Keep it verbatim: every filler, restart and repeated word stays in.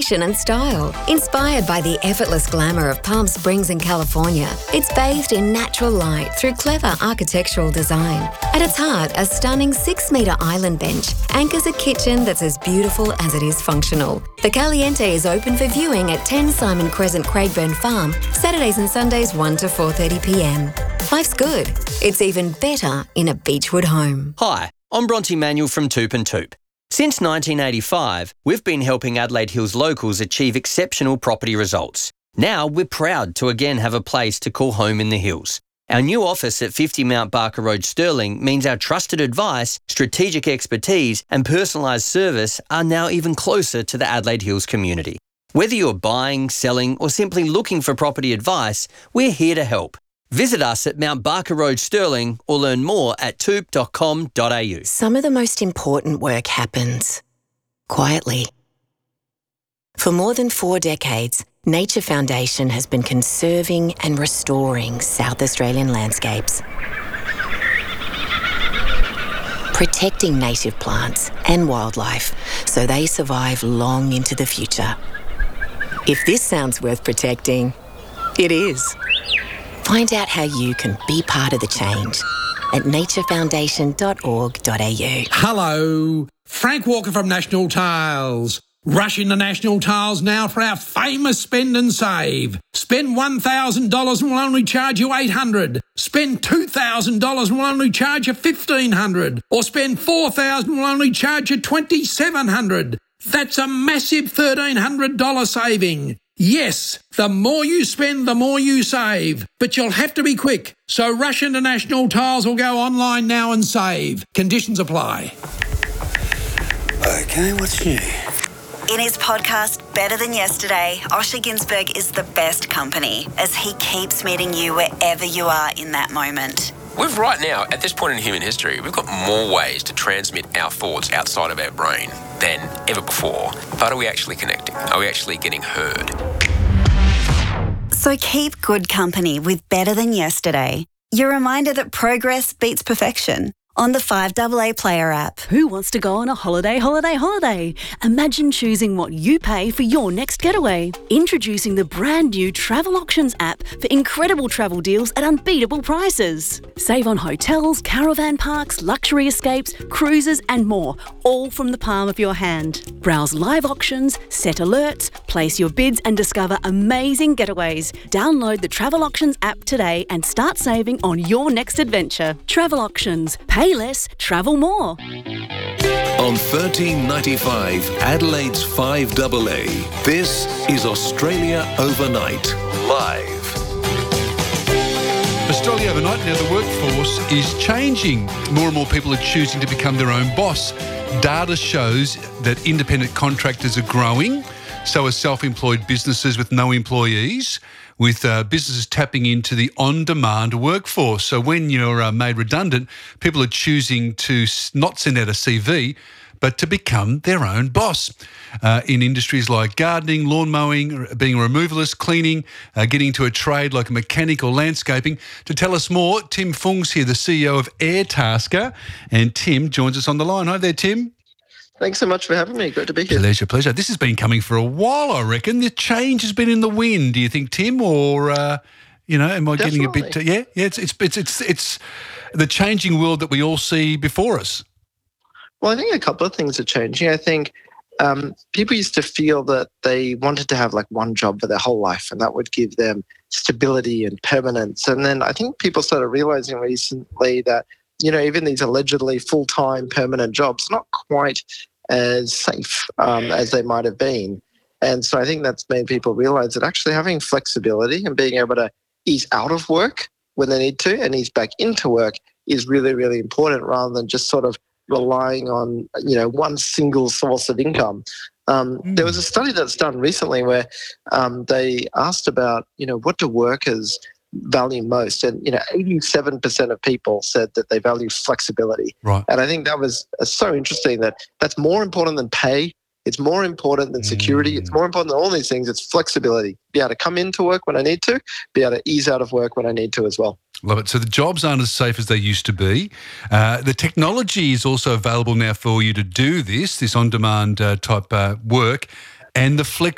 fashion and style. Inspired by the effortless glamour of Palm Springs in California, it's bathed in natural light through clever architectural design. At its heart, a stunning six-metre island bench anchors a kitchen that's as beautiful as it is functional. The Caliente is open for viewing at ten Simon Crescent, Craigburn Farm, Saturdays and Sundays one to four thirty p m. Life's good. It's even better in a Beechwood home. Hi, I'm Bronte Manuel from Toop and Toop. Since nineteen eighty-five, we've been helping Adelaide Hills locals achieve exceptional property results. Now we're proud to again have a place to call home in the hills. Our new office at fifty Mount Barker Road, Stirling, means our trusted advice, strategic expertise and personalised service are now even closer to the Adelaide Hills community. Whether you're buying, selling or simply looking for property advice, we're here to help. Visit us at Mount Barker Road, Stirling, or learn more at toop dot com dot a u. Some of the most important work happens quietly. For more than four decades, Nature Foundation has been conserving and restoring South Australian landscapes, protecting native plants and wildlife so they survive long into the future. If this sounds worth protecting, it is. Find out how you can be part of the change at nature foundation dot org dot a u. Hello, Frank Walker from National Tiles. Rush into National Tiles now for our famous spend and save. Spend one thousand dollars and we'll only charge you eight hundred dollars. Spend two thousand dollars and we'll only charge you fifteen hundred dollars. Or spend four thousand dollars and we'll only charge you twenty-seven hundred dollars. That's a massive thirteen hundred dollars saving. Yes, the more you spend, the more you save. But you'll have to be quick. So rush into National Tiles or go online now and save. Conditions apply. Okay, what's new? In his podcast, Better Than Yesterday, Osher Ginsberg is the best company as he keeps meeting you wherever you are in that moment. We've right now, at this point in human history, we've got more ways to transmit our thoughts outside of our brain than ever before. But are we actually connecting? Are we actually getting heard? So keep good company with Better Than Yesterday. Your reminder that progress beats perfection. On the five A A Player app. Who wants to go on a holiday, holiday, holiday? Imagine choosing what you pay for your next getaway. Introducing the brand new Travel Auctions app for incredible travel deals at unbeatable prices. Save on hotels, caravan parks, luxury escapes, cruises and more, all from the palm of your hand. Browse live auctions, set alerts, place your bids and discover amazing getaways. Download the Travel Auctions app today and start saving on your next adventure. Travel Auctions. Pay less, travel more. On thirteen ninety-five, Adelaide's five A A, this is Australia Overnight, live. Australia Overnight, now the workforce is changing. More and more people are choosing to become their own boss. Data shows that independent contractors are growing, so are self-employed businesses with no employees, with uh, businesses tapping into the on-demand workforce. So when you're uh, made redundant, people are choosing to not send out a C V, but to become their own boss. Uh, in industries like gardening, lawn mowing, being a removalist, cleaning, uh, getting into a trade like a mechanic or landscaping. To tell us more, Tim Fung's here, the C E O of Airtasker, and Tim joins us on the line. Hi there, Tim. Thanks so much for having me. Great to be here. Pleasure, pleasure. This has been coming for a while, I reckon. The change has been in the wind, do you think, Tim? Or, uh, you know, am I Definitely. getting a bit... T- yeah, yeah. It's, it's it's it's it's the changing world that we all see before us. Well, I think a couple of things are changing. I think um, people used to feel that they wanted to have like one job for their whole life and that would give them stability and permanence. And then I think people started realizing recently that, you know, even these allegedly full-time permanent jobs are not quite as safe um, as they might have been. And so I think that's made people realize that actually having flexibility and being able to ease out of work when they need to and ease back into work is really, really important rather than just sort of relying on, you know, one single source of income. Um, mm. There was a study that's done recently where um, they asked about, you know, what do workers value most? And, you know, eighty-seven percent of people said that they value flexibility. Right. And I think that was uh, so interesting that that's more important than pay. It's more important than security. Mm. It's more important than all these things. It's flexibility. Be able to come into work when I need to, be able to ease out of work when I need to as well. Love it. So the jobs aren't as safe as they used to be. Uh, the technology is also available now for you to do this, this on-demand uh, type uh, work, and the flex